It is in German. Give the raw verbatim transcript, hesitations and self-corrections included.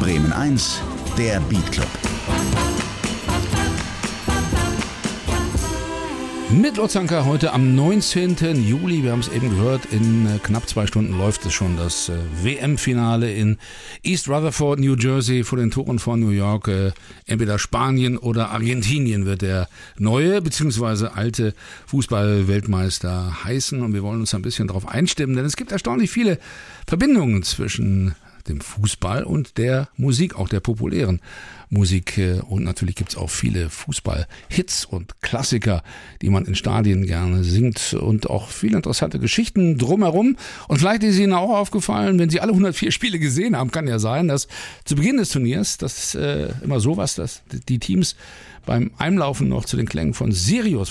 Bremen eins, der Beat Club. Mit Lotzanka heute am neunzehnten Juli, wir haben es eben gehört, in äh, knapp zwei Stunden läuft es schon, das äh, W M-Finale in East Rutherford, New Jersey, vor den Toren von New York. Äh, entweder Spanien oder Argentinien wird der neue bzw. alte Fußball-Weltmeister heißen, und wir wollen uns ein bisschen darauf einstimmen, denn es gibt erstaunlich viele Verbindungen zwischen dem Fußball und der Musik, auch der populären Musik. Und natürlich gibt es auch viele Fußball-Hits und Klassiker, die man in Stadien gerne singt, und auch viele interessante Geschichten drumherum. Und vielleicht ist Ihnen auch aufgefallen, wenn Sie alle hundertvier Spiele gesehen haben, kann ja sein, dass zu Beginn des Turniers, das ist äh, immer sowas, dass die Teams beim Einlaufen noch zu den Klängen von Sirius